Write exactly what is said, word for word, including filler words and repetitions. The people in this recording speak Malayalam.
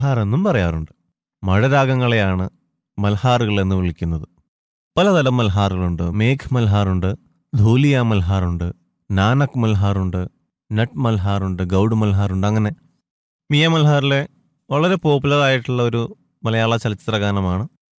മൽഹാർ എന്നും പറയാറുണ്ട്. മഴരാഗങ്ങളെയാണ് മൽഹാറുകൾ എന്ന് വിളിക്കുന്നത്. പലതരം മൽഹാറുകളുണ്ട്. മേഘ് മൽഹാറുണ്ട്, ധൂലിയ മൽഹാറുണ്ട്, നാനക് മൽഹാറുണ്ട്, നട്ട് മൽഹാറുണ്ട്, ഗൗഡ് മൽഹാറുണ്ട്. അങ്ങനെ മിയ മൽഹാറിലെ വളരെ പോപ്പുലർ ആയിട്ടുള്ള ഒരു മലയാള ചലച്ചിത്ര ഗാനമാണ്